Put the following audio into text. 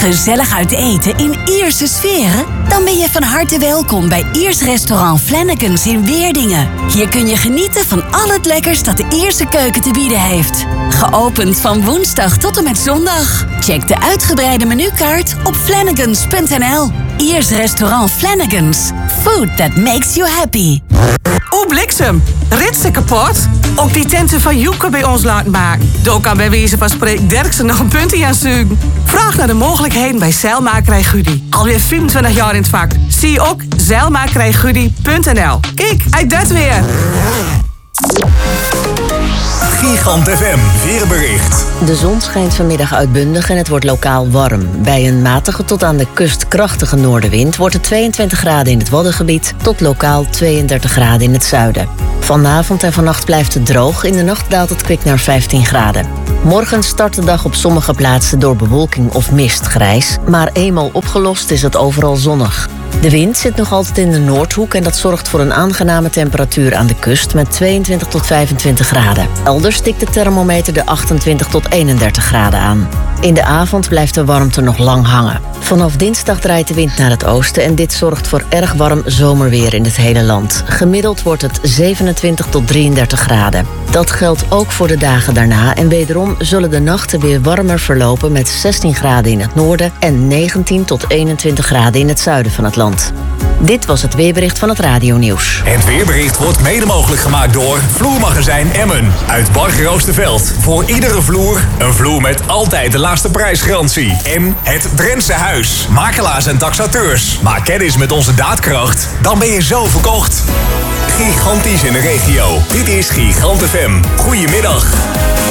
Gezellig uit eten in Ierse sferen? Dan ben je van harte welkom bij Iers restaurant Flanagan's in Weerdingen. Hier kun je genieten van al het lekkers dat de Ierse keuken te bieden heeft. Geopend van woensdag tot en met zondag. Check de uitgebreide menukaart op flanagans.nl. Iers restaurant Flanagan's. Food that makes you happy. Oeh, bliksem. Ritsen kapot? Ook die tenten van Joeke bij ons laten maken. Doe kan bij wijze van spreken Derksen nog een puntje aan zuigen. Vraag naar de mogelijkheden bij Zeilmakerij Gudi. Alweer 25 jaar in het vak. Zie ook zeilmakerijgudi.nl. Kijk, hij doet weer. Gigant FM weerbericht. De zon schijnt vanmiddag uitbundig en het wordt lokaal warm. Bij een matige tot aan de kust krachtige noordenwind wordt het 22 graden in het Waddengebied tot lokaal 32 graden in het zuiden. Vanavond en vannacht blijft het droog. In de nacht daalt het kwik naar 15 graden. Morgen start de dag op sommige plaatsen door bewolking of mist grijs. Maar eenmaal opgelost is het overal zonnig. De wind zit nog altijd in de Noordhoek en dat zorgt voor een aangename temperatuur aan de kust met 22 tot 25 graden. Elders stikt de thermometer de 28 tot 31 graden aan. In de avond blijft de warmte nog lang hangen. Vanaf dinsdag draait de wind naar het oosten en dit zorgt voor erg warm zomerweer in het hele land. Gemiddeld wordt het 27 tot 33 graden. Dat geldt ook voor de dagen daarna en wederom zullen de nachten weer warmer verlopen met 16 graden in het noorden en 19 tot 21 graden in het zuiden van het land. Dit was het weerbericht van het Radio-nieuws. Het weerbericht wordt mede mogelijk gemaakt door Vloermagazijn Emmen uit Bargeroosterveld. Voor iedere vloer een vloer met altijd de laagste prijsgarantie. En het Drentse Huis. Makelaars en taxateurs. Maak kennis met onze daadkracht. Dan ben je zo verkocht. Gigantisch in de regio. Dit is Gigant FM. Goedemiddag.